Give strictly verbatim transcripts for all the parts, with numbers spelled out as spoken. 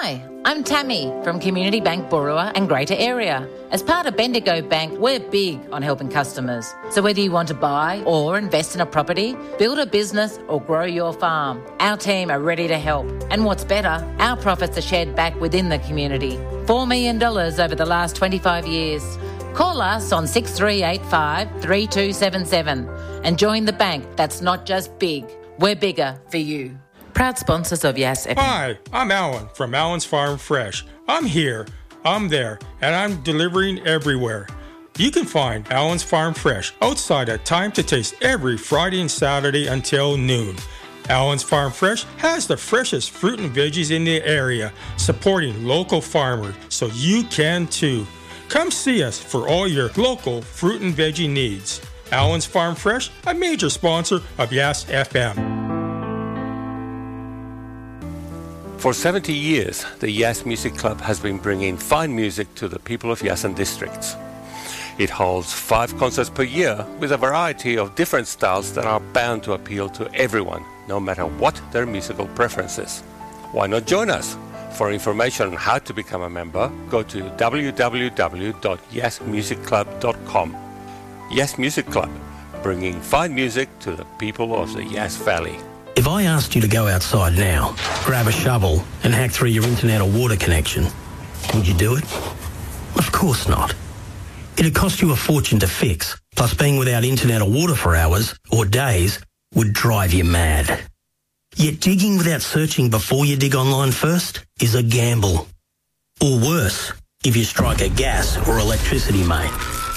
Hi, I'm Tammy from Community Bank Burua and Greater Area. As part of Bendigo Bank, we're big on helping customers. So whether you want to buy or invest in a property, build a business or grow your farm, our team are ready to help. And what's better, our profits are shared back within the community. four million dollars over the last twenty-five years. Call us on six three eight five, three two seven seven and join the bank that's not just big, we're bigger for you. Proud sponsors of Yes F M. Hi, I'm Alan from Alan's Farm Fresh. I'm here, I'm there, and I'm delivering everywhere. You can find Alan's Farm Fresh outside at Time to Taste every Friday and Saturday until noon. Alan's Farm Fresh has the freshest fruit and veggies in the area, supporting local farmers, so you can too. Come see us for all your local fruit and veggie needs. Alan's Farm Fresh, a major sponsor of Yes F M. For seventy years, the Yass Music Club has been bringing fine music to the people of Yass districts. It holds five concerts per year with a variety of different styles that are bound to appeal to everyone, no matter what their musical preferences. Why not join us? For information on how to become a member, go to w w w dot yass music club dot com. Yass Music Club, bringing fine music to the people of the Yass Valley. If I asked you to go outside now, grab a shovel and hack through your internet or water connection, would you do it? Of course not. It'd cost you a fortune to fix, plus being without internet or water for hours or days would drive you mad. Yet digging without searching before you dig online first is a gamble. Or worse, if you strike a gas or electricity main.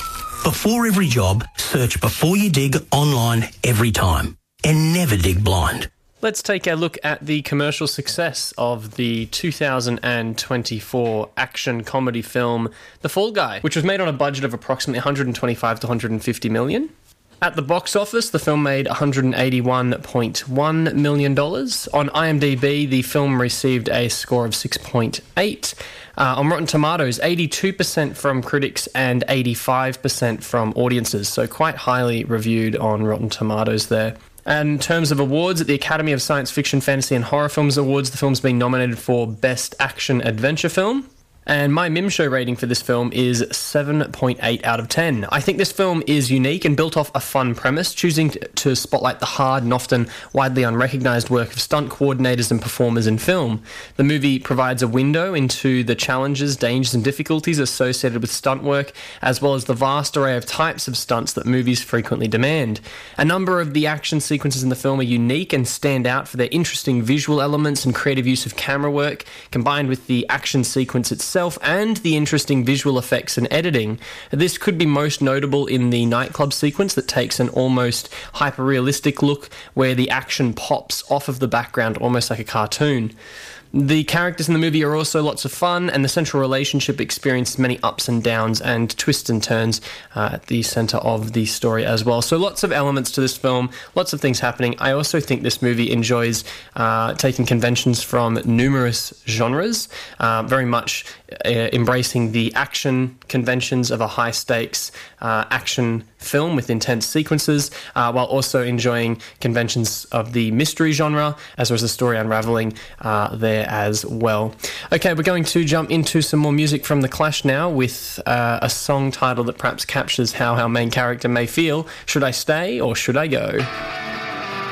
Before every job, search before you dig online every time. And never dig blind. Let's take a look at the commercial success of the two thousand twenty-four action comedy film The Fall Guy, which was made on a budget of approximately one hundred twenty-five to one hundred fifty million. At the box office, the film made one hundred eighty-one point one million dollars. On IMDb, the film received a score of six point eight. Uh, on Rotten Tomatoes, eighty-two percent from critics and eighty-five percent from audiences, so quite highly reviewed on Rotten Tomatoes there. And in terms of awards, at the Academy of Science Fiction, Fantasy and Horror Films Awards, the film's been nominated for Best Action Adventure Film. And my Mim Show rating for this film is seven point eight out of ten. I think this film is unique and built off a fun premise, choosing to spotlight the hard and often widely unrecognised work of stunt coordinators and performers in film. The movie provides a window into the challenges, dangers and difficulties associated with stunt work, as well as the vast array of types of stunts that movies frequently demand. A number of the action sequences in the film are unique and stand out for their interesting visual elements and creative use of camera work, combined with the action sequence itself and the interesting visual effects and editing. This could be most notable in the nightclub sequence that takes an almost hyper-realistic look where the action pops off of the background almost like a cartoon. The characters in the movie are also lots of fun, and the central relationship experiences many ups and downs and twists and turns uh, at the centre of the story as well. So lots of elements to this film, lots of things happening. I also think this movie enjoys uh, taking conventions from numerous genres, uh, very much uh, embracing the action conventions of a high-stakes uh, action film with intense sequences, uh, while also enjoying conventions of the mystery genre, as well as the story unravelling uh, there as well. Okay, we're going to jump into some more music from The Clash now with uh, a song title that perhaps captures how our main character may feel. Should I stay or should I go?